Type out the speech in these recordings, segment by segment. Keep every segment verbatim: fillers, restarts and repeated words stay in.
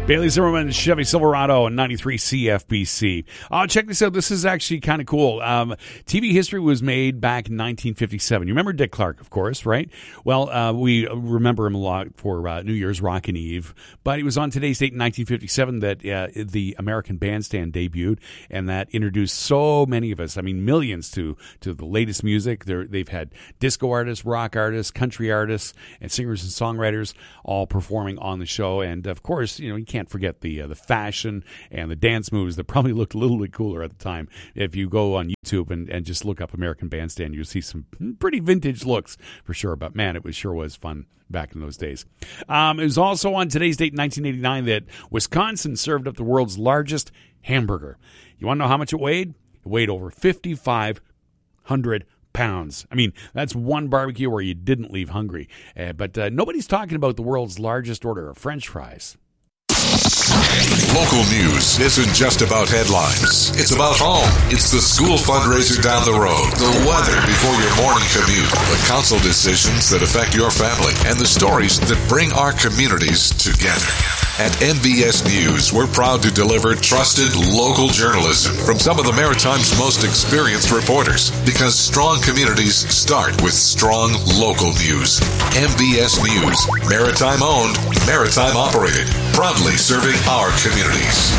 Bailey Zimmerman, Chevy Silverado, and ninety-three C F B C. Uh, check this out. This is actually kind of cool. Um, T V history was made back in nineteen fifty-seven. You remember Dick Clark, of course, right? Well, uh, we remember him a lot for uh, New Year's Rockin' Eve, but it was on today's date in nineteen fifty-seven that uh, the American Bandstand debuted, and that introduced so many of us, I mean millions, to, to the latest music. They're, they've had disco artists, rock artists, country artists, and singers and songwriters all performing on the show. And, of course, you know, you can't Can't forget the uh, the fashion and the dance moves that probably looked a little bit cooler at the time. If you go on YouTube and, and just look up American Bandstand, you'll see some pretty vintage looks for sure. But man, it was sure was fun back in those days. Um, it was also on today's date in nineteen eighty-nine that Wisconsin served up the world's largest hamburger. You want to know how much it weighed? It weighed over fifty-five hundred pounds. I mean, that's one barbecue where you didn't leave hungry. Uh, but uh, nobody's talking about the world's largest order of French fries. Local news isn't just about headlines. It's about home. It's the school fundraiser down the road, the weather before your morning commute, the council decisions that affect your family, and the stories that bring our communities together. At M B S News, we're proud to deliver trusted local journalism from some of the Maritime's most experienced reporters, because strong communities start with strong local news. M B S News, Maritime owned, Maritime operated, proudly serving our communities.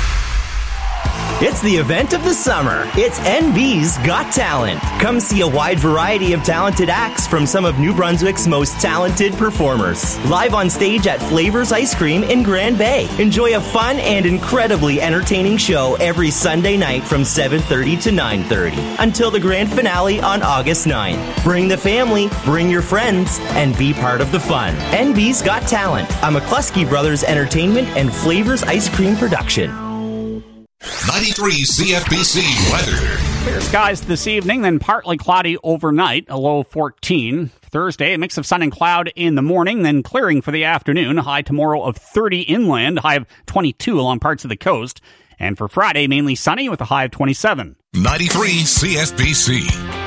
It's the event of the summer. It's N B's Got Talent. Come see a wide variety of talented acts from some of New Brunswick's most talented performers. Live on stage at Flavors Ice Cream in Grand Bay. Enjoy a fun and incredibly entertaining show every Sunday night from seven thirty to nine thirty until the grand finale on August ninth. Bring the family, bring your friends, and be part of the fun. N B's Got Talent, a McCluskey Brothers Entertainment and Flavors Ice Cream production. ninety-three C F B C weather. Clear skies this evening, then partly cloudy overnight, a low fourteen. Thursday, a mix of sun and cloud in the morning, then clearing for the afternoon. High tomorrow of thirty inland, high of twenty-two along parts of the coast. And for Friday, mainly sunny with a high of twenty-seven. ninety-three C F B C.